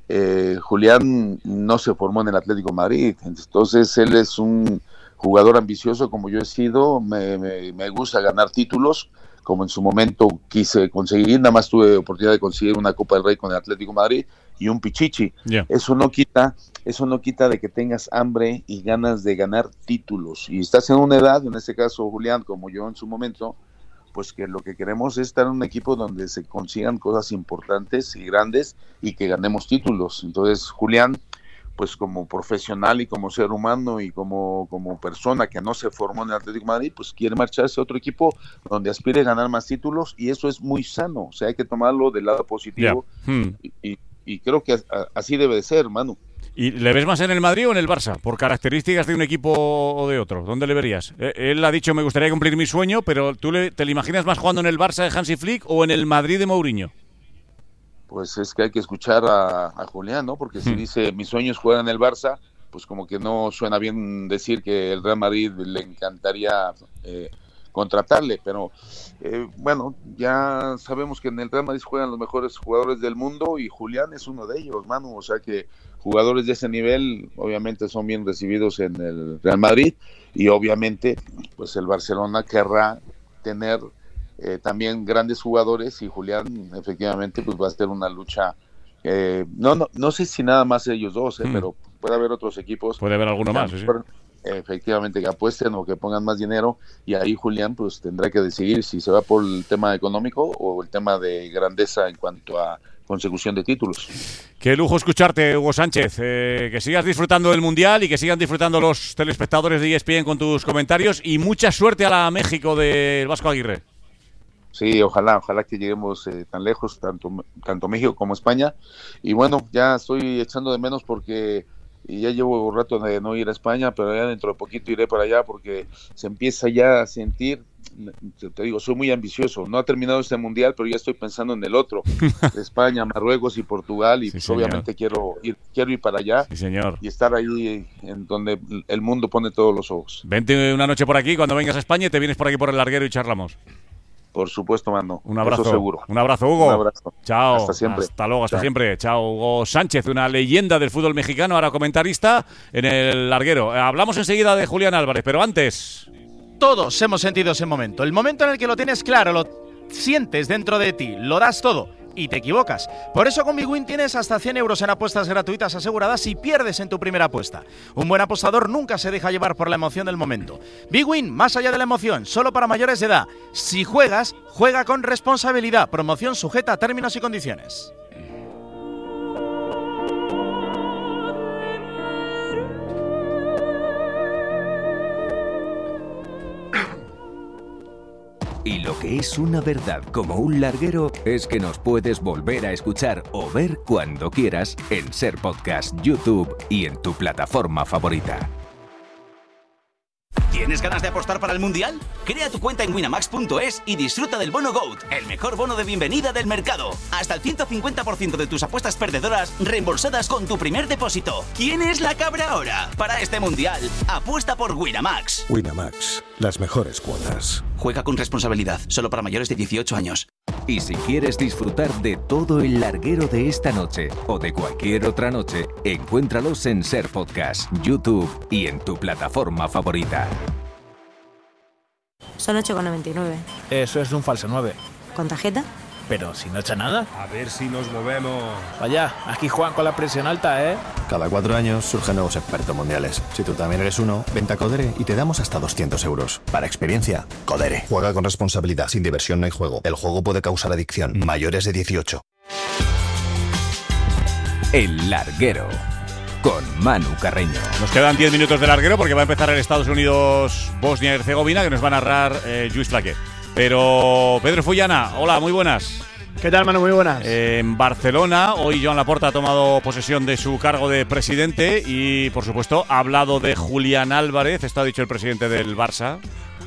Eh, Julián no se formó en el Atlético de Madrid, entonces él es un jugador ambicioso como yo he sido, me, me, me gusta ganar títulos, como en su momento quise conseguir, nada más tuve oportunidad de conseguir una Copa del Rey con el Atlético de Madrid y un Pichichi. Yeah. Eso no quita, eso no quita de que tengas hambre y ganas de ganar títulos. Y estás en una edad, en este caso Julián, como yo en su momento, pues que lo que queremos es estar en un equipo donde se consigan cosas importantes y grandes y que ganemos títulos. Entonces Julián, pues como profesional y como ser humano y como, como persona que no se formó en el Atlético de Madrid, pues quiere marcharse a otro equipo donde aspire a ganar más títulos y eso es muy sano, o sea, hay que tomarlo del lado positivo. Yeah. Hmm. y, y, y creo que así debe de ser, Manu. ¿Y le ves más en el Madrid o en el Barça? Por características de un equipo o de otro. ¿Dónde le verías? Él ha dicho, me gustaría cumplir mi sueño, pero ¿tú le, te lo imaginas más jugando en el Barça de Hansi Flick o en el Madrid de Mourinho? Pues es que hay que escuchar a, a Julián, ¿no? Porque si hmm. dice, mis sueños juegan en el Barça, pues como que no suena bien decir que el Real Madrid le encantaría eh, contratarle, pero eh, bueno, ya sabemos que en el Real Madrid juegan los mejores jugadores del mundo y Julián es uno de ellos, Manu, o sea que jugadores de ese nivel obviamente son bien recibidos en el Real Madrid y obviamente pues el Barcelona querrá tener eh, también grandes jugadores y Julián efectivamente pues va a ser una lucha, eh, no, no no sé si nada más ellos dos, eh, hmm. pero puede haber otros equipos. Puede haber alguno más, sí. Efectivamente, que apuesten o que pongan más dinero y ahí Julián pues tendrá que decidir si se va por el tema económico o el tema de grandeza en cuanto a consecución de títulos. Qué lujo escucharte, Hugo Sánchez, eh, que sigas disfrutando del Mundial y que sigan disfrutando los telespectadores de E S P N con tus comentarios y mucha suerte a la México del Vasco Aguirre. sí, ojalá, ojalá que lleguemos eh, tan lejos, tanto, tanto México como España. Y bueno, ya estoy echando de menos porque ya llevo un rato de no ir a España, pero ya dentro de poquito iré para allá porque se empieza ya a sentir, te digo, soy muy ambicioso. No ha terminado este mundial, pero ya estoy pensando en el otro, España, Marruecos y Portugal, y Sí, pues, señor. obviamente quiero ir, quiero ir para allá Sí, señor. y estar ahí en donde el mundo pone todos los ojos. Vente una noche por aquí, cuando vengas a España, y te vienes por aquí por el larguero y charlamos. Por supuesto, mano. Un abrazo. Eso seguro. Un abrazo, Hugo. Un abrazo. Chao. Hasta siempre. Hasta luego, hasta Chao. siempre. Chao, Hugo Sánchez, una leyenda del fútbol mexicano, ahora comentarista en el larguero. Eh, Hablamos enseguida de Julián Álvarez, pero antes... Todos hemos sentido ese momento, el momento en el que lo tienes claro, lo sientes dentro de ti, lo das todo y te equivocas. Por eso con BigWin tienes hasta cien euros en apuestas gratuitas aseguradas si pierdes en tu primera apuesta. Un buen apostador nunca se deja llevar por la emoción del momento. BigWin, más allá de la emoción, solo para mayores de edad. Si juegas, juega con responsabilidad. Promoción sujeta a términos y condiciones. Y lo que es una verdad como un larguero es que nos puedes volver a escuchar o ver cuando quieras en Ser Podcast, YouTube y en tu plataforma favorita. ¿Tienes ganas de apostar para el Mundial? Crea tu cuenta en winamax punto es y disfruta del bono GOAT, el mejor bono de bienvenida del mercado. Hasta el ciento cincuenta por ciento de tus apuestas perdedoras reembolsadas con tu primer depósito. ¿Quién es la cabra ahora? Para este Mundial, apuesta por Winamax. Winamax, las mejores cuotas. Juega con responsabilidad, solo para mayores de dieciocho años. Y si quieres disfrutar de todo el larguero de esta noche o de cualquier otra noche, encuéntralos en Ser Podcast, YouTube y en tu plataforma favorita. Son ocho con noventa y nueve. Eso es un falso nueve. ¿Con tarjeta? Pero si no echa nada. A ver si nos movemos. Vaya, aquí juegan con la presión alta, ¿eh? Cada cuatro años surgen nuevos expertos mundiales. Si tú también eres uno, vente a Codere y te damos hasta doscientos euros. Para experiencia, Codere. Juega con responsabilidad. Sin diversión no hay juego. El juego puede causar adicción. Mayores de dieciocho. El larguero con Manu Carreño. Nos quedan diez minutos de larguero porque va a empezar el Estados Unidos-Bosnia y Herzegovina, que nos va a narrar eh, Lluís Flaquer. Pero Pedro Fullana, hola, muy buenas. ¿Qué tal, Manu? Muy buenas. Eh, en Barcelona, hoy Joan Laporta ha tomado posesión de su cargo de presidente y, por supuesto, ha hablado de Julián Álvarez, esto ha dicho el presidente del Barça.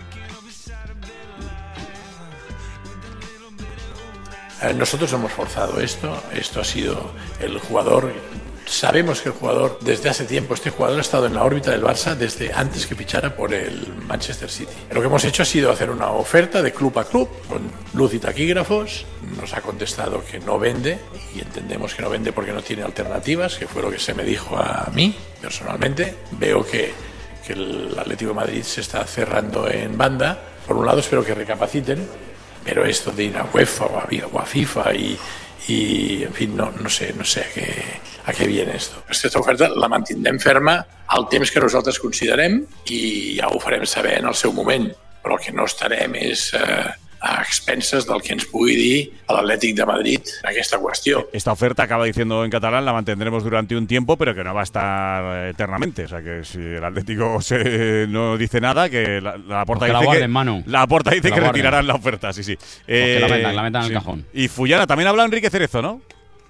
Nosotros hemos forzado esto, esto ha sido el jugador, sabemos que el jugador, desde hace tiempo, este jugador ha estado en la órbita del Barça desde antes que fichara por el Manchester City. Lo que hemos hecho ha sido hacer una oferta de club a club, con luz y taquígrafos, nos ha contestado que no vende, y entendemos que no vende porque no tiene alternativas, que fue lo que se me dijo a mí, personalmente. Veo que, que el Atlético de Madrid se está cerrando en banda. Por un lado espero que recapaciten, pero esto de ir a UEFA o a, o a FIFA y, y en fin, no, no sé, no sé a què, a què viene esto. Aquesta oferta la mantindrem ferma al temps que nosaltres considerem i ja ho farem saber en el seu moment, però el que no estarem és eh, a expenses del que ens pugui dir l'Atlètic de Madrid en aquesta qüestió. Esta oferta, acaba diciendo en catalán, la mantendremos durante un tiempo, pero que no va a estar eternamente. O sea, que si el Atlético se, no dice nada, que la, la Porta Pues que dice la guarden, que, Manu. la Porta dice Que la que guarden. retirarán la oferta, sí, sí. que la metan, la metan en el cajón. Y Fullana, también habla Enrique Cerezo, ¿no?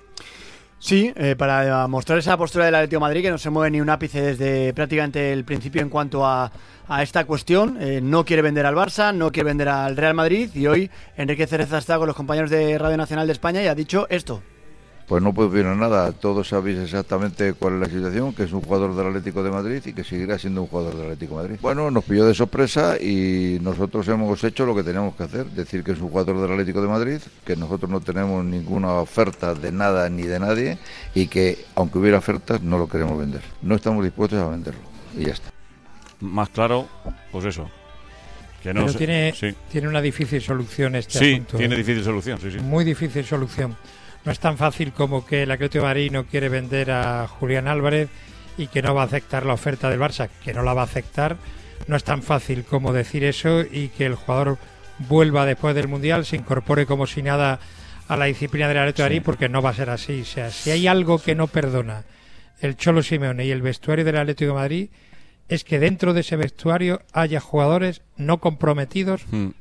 Sí, eh, para mostrar esa postura del Atlético de Madrid, que no se mueve ni un ápice desde prácticamente el principio en cuanto a, a esta cuestión. Eh, no quiere vender al Barça, no quiere vender al Real Madrid, y hoy Enrique Cerezo está con los compañeros de Radio Nacional de España y ha dicho esto. Pues no puedo opinar nada, todos sabéis exactamente cuál es la situación, que es un jugador del Atlético de Madrid y que seguirá siendo un jugador del Atlético de Madrid. Bueno, nos pilló de sorpresa y nosotros hemos hecho lo que teníamos que hacer, decir que es un jugador del Atlético de Madrid, que nosotros no tenemos ninguna oferta de nada ni de nadie y que aunque hubiera ofertas no lo queremos vender, no estamos dispuestos a venderlo y ya está. Más claro, pues eso. Que no Pero se- tiene, sí. tiene una difícil solución este Sí, asunto. tiene ¿eh? difícil solución, sí, sí. Muy difícil solución. No es tan fácil como que el Atlético de Madrid no quiere vender a Julián Álvarez y que no va a aceptar la oferta del Barça, que no la va a aceptar. No es tan fácil como decir eso y que el jugador vuelva después del Mundial, se incorpore como si nada a la disciplina del Atlético de Madrid, porque no va a ser así. O sea, si hay algo que no perdona el Cholo Simeone y el vestuario del Atlético de Madrid, es que dentro de ese vestuario haya jugadores no comprometidos Mm.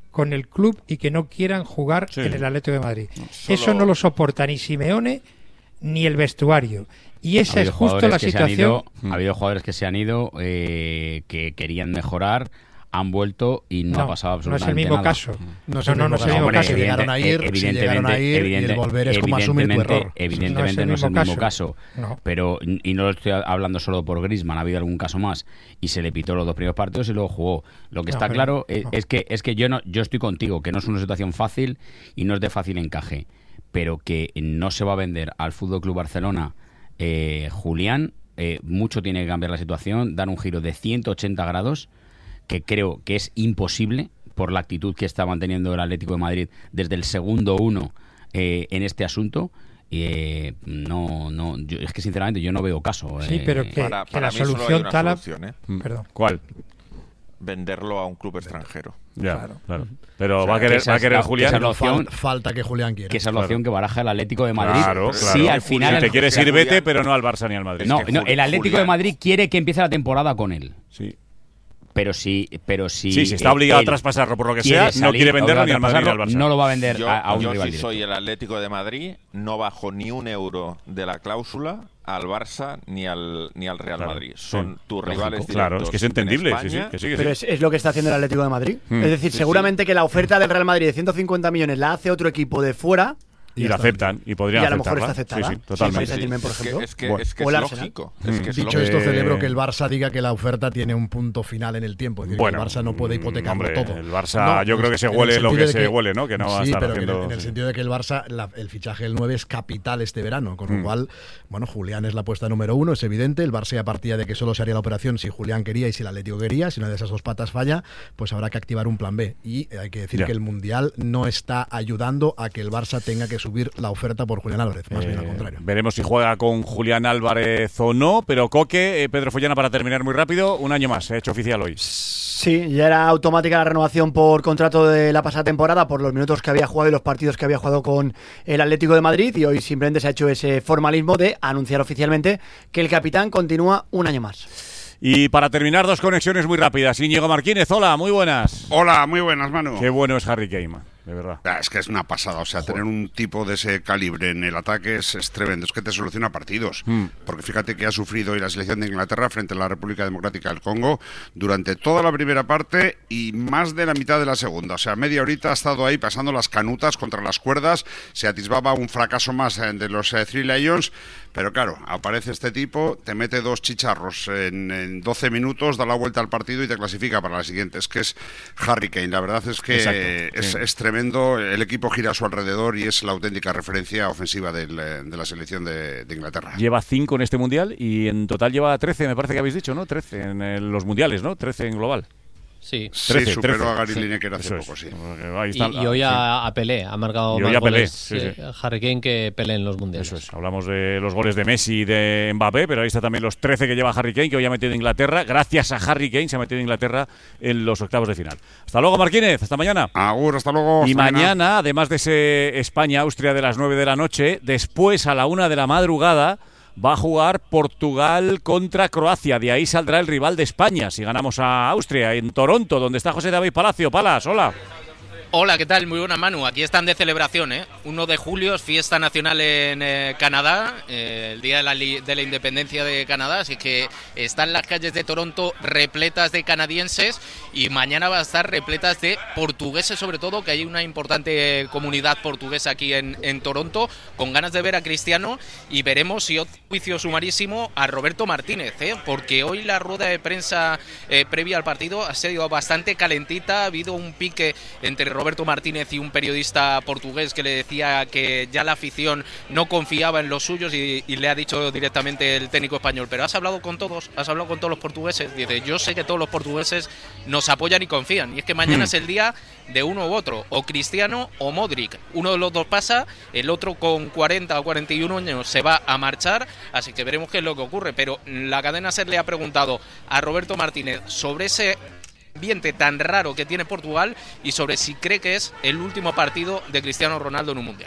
con el club y que no quieran jugar Sí. en el Atlético de Madrid. Solo- Eso no lo soporta ni Simeone ni el vestuario. Y Ha esa habido es justo jugadores la que se han situación. ido- ha habido jugadores que se han ido, eh, que querían mejorar, han vuelto y no, No, ha pasado no es el absolutamente mismo nada. caso. No es No, el no, mismo no es el caso. mismo Hombre, caso. si llegaron a ir, si evidentemente, llegaron a ir y el evidente- volver es como asumir tu evidentemente- error. Evidentemente No es el no es el mismo mismo caso. No. Pero, y no lo estoy hablando solo por Griezmann, ha habido algún caso más y se le pitó los dos primeros partidos y luego jugó. Lo que No, está pero- claro es, no. es que es que yo no yo estoy contigo, que no es una situación fácil y no es de fácil encaje, pero que no se va a vender al Fútbol Club Barcelona eh, Julián. Eh, mucho tiene que cambiar la situación, dar un giro de ciento ochenta grados, que creo que es imposible por la actitud que está manteniendo el Atlético de Madrid desde el segundo uno eh, en este asunto. Eh, no, no, yo- es que sinceramente yo no veo caso. Sí, eh, pero que, Para- que para la mí solo hay solución una tal... solución, ¿eh? Perdón. ¿Cuál? Venderlo a un club extranjero. Ya, Claro. claro. Pero O sea, va a querer, esa va a es querer la- Julián. esa es la opción. Fal- falta que Julián quiera. que esa es la Claro. opción que baraja el Atlético de Madrid. Claro, Sí, claro. al final... Si te quieres ir, Julián- vete, pero no al Barça ni al Madrid. No, que no, Jul- el Atlético Julián- de Madrid quiere que empiece la temporada con él. Sí. Pero si, pero si Sí, si está eh, obligado a él traspasarlo por lo que quiere sea, no salir, quiere venderlo obligado ni a al Madrid ni al traspasarlo, Barça. no lo va a vender Yo, a, a un yo rival si directo. soy el Atlético de Madrid, no bajo ni un euro de la cláusula al Barça ni al ni al Real Claro, Madrid. sí. Son tus Lógico. rivales directos. Claro, es que es entendible, en sí, sí, España. que sí, que sí. Pero es, es lo que está haciendo el Atlético de Madrid. Hmm. Es decir, Sí, seguramente que la oferta del Real Madrid de ciento cincuenta millones la hace otro equipo de fuera. Y la aceptan, y podrían Y a lo mejor aceptarla. está aceptada. Sí, sí, totalmente. Sí, Saint-Germain, por Es que- ejemplo. es que, Bueno. es, que O el es Arsenal. lógico. Es que es Dicho lógico. esto, Eh, celebro que el Barça diga que la oferta tiene un punto final en el tiempo. Es decir, Bueno, que el Barça no puede hipotecarlo hombre, todo. el Barça yo creo que se en el huele lo sentido que de se huele, ¿no? Que no va a sí, estar pero que en el- haciendo- en el sí. sentido de que el Barça, la- el fichaje del nueve es capital este verano, con Mm. lo cual, bueno, Julián es la apuesta número uno, es evidente. El Barça ya partía de que solo se haría la operación si Julián quería y si el Atlético quería. Si una de esas dos patas falla, pues habrá que activar un plan B. Y hay que decir Ya. que el Mundial no está ayudando a que el Barça tenga que subir la oferta por Julián Álvarez, más bien al Eh, contrario. Veremos si juega con Julián Álvarez o no, pero Coque, eh, Pedro Follana, para terminar muy rápido, un año más, se ha hecho oficial hoy. Sí, ya era automática la renovación por contrato de la pasada temporada, por los minutos que había jugado y los partidos que había jugado con el Atlético de Madrid, y hoy simplemente se ha hecho ese formalismo de anunciar oficialmente que el capitán continúa un año más. Y para terminar, dos conexiones muy rápidas. Íñigo Martínez, hola, muy buenas. Hola, muy buenas, Manu. Qué bueno es Harry Kane, de verdad. Ah, Es que es una pasada, o sea, tener un tipo de ese calibre en el ataque es, es tremendo, es que te soluciona partidos, Mm. porque fíjate que ha sufrido hoy la selección de Inglaterra frente a la República Democrática del Congo durante toda la primera parte y más de la mitad de la segunda, o sea, media horita ha estado ahí pasando las canutas contra las cuerdas, se atisbaba un fracaso más eh, de los eh, Three Lions, pero claro, aparece este tipo, te mete dos chicharros en, en doce minutos, da la vuelta al partido y te clasifica para la siguiente, es que es Harry Kane, la verdad es que Exacto, es, sí. es tremendo, el equipo gira a su alrededor y es la auténtica referencia ofensiva del, eh, de la selección de, de Inglaterra. Lleva cinco en este mundial y en total lleva trece, me parece que habéis dicho, ¿no? trece en el- los mundiales, ¿no? trece en global. Sí, Sí, superó trece. a Gary Sí, Lineker hace eso es. poco, sí. Ahí está, Y, y hoy sí. a, a Pelé, ha marcado Y hoy más a Pelé, goles sí, eh, sí. Harry Kane que Pelé en los mundiales. Eso es, hablamos de los goles de Messi y de Mbappé, pero ahí está también los trece que lleva Harry Kane, que hoy ha metido Inglaterra. Gracias a Harry Kane se ha metido Inglaterra en los octavos de final. Hasta luego, Martínez, hasta mañana. Agur, hasta luego. Y hasta mañana, además de ese España-Austria de las nueve de la noche, después a la una de la madrugada va a jugar Portugal contra Croacia. De ahí saldrá el rival de España si ganamos a Austria, en Toronto, donde está José David Palacio. Palas, hola. Hola, ¿qué tal? Muy buena, Manu. Aquí están de celebración, ¿eh? uno de julio es fiesta nacional en eh, Canadá, eh, el día de la, li- de la independencia de Canadá, así que están las calles de Toronto repletas de canadienses y mañana va a estar repletas de portugueses, sobre todo, que hay una importante comunidad portuguesa aquí en, en Toronto, con ganas de ver a Cristiano, y veremos si otro juicio sumarísimo a Roberto Martínez, ¿eh? porque hoy la rueda de prensa eh, previa al partido ha sido bastante calentita, ha habido un pique entre Roberto Martínez y un periodista portugués que le decía que ya la afición no confiaba en los suyos y, y le ha dicho directamente el técnico español, pero has hablado con todos, has hablado con todos los portugueses. Dice, yo sé que todos los portugueses nos apoyan y confían, y es que mañana Hmm. es el día de uno u otro, o Cristiano o Modric. Uno de los dos pasa, el otro con cuarenta o cuarenta y uno años se va a marchar, así que veremos qué es lo que ocurre. Pero la cadena SER le ha preguntado a Roberto Martínez sobre ese ambiente tan raro que tiene Portugal y sobre si cree que es el último partido de Cristiano Ronaldo en un mundial.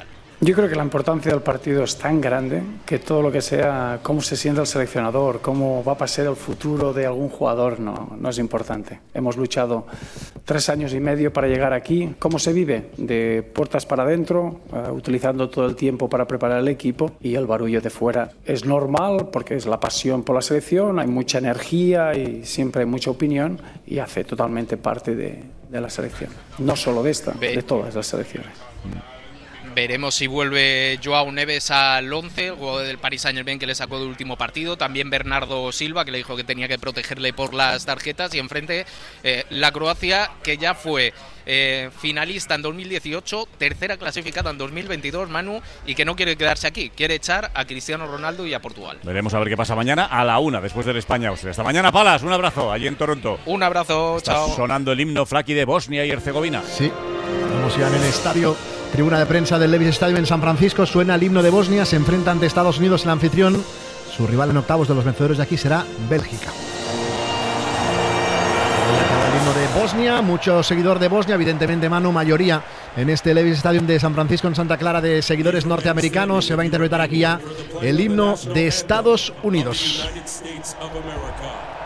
Yo creo que la importancia del partido es tan grande que todo lo que sea, cómo se siente el seleccionador, cómo va a pasar el futuro de algún jugador, no, no es importante. Hemos luchado tres años y medio para llegar aquí. ¿Cómo se vive? De puertas para adentro, uh, utilizando todo el tiempo para preparar el equipo, y el barullo de fuera es normal porque es la pasión por la selección, hay mucha energía y siempre hay mucha opinión y hace totalmente parte de, de la selección. No solo de esta, de todas las selecciones. Veremos si vuelve Joao Neves al once, el jugador del Paris Saint-Germain que le sacó del último partido. También Bernardo Silva, que le dijo que tenía que protegerle por las tarjetas. Y enfrente eh, la Croacia, que ya fue eh, finalista en dos mil dieciocho, tercera clasificada en dos mil veintidós, Manu, y que no quiere quedarse aquí. Quiere echar a Cristiano Ronaldo y a Portugal. Veremos a ver qué pasa mañana a la una, después del España-Austria. Hasta mañana, Palas. Un abrazo allí en Toronto. Un abrazo, Está chao. sonando el himno Flaki de Bosnia y Herzegovina. Sí, vamos ya en el estadio. Tribuna de prensa del Levi's Stadium en San Francisco. Suena el himno de Bosnia. Se enfrenta ante Estados Unidos, el anfitrión. Su rival en octavos de los vencedores de aquí será Bélgica. El himno de Bosnia. Mucho seguidor de Bosnia. Evidentemente, Manu, mayoría en este Levi's Stadium de San Francisco, en Santa Clara, de seguidores norteamericanos. Se va a interpretar aquí ya el himno de Estados Unidos.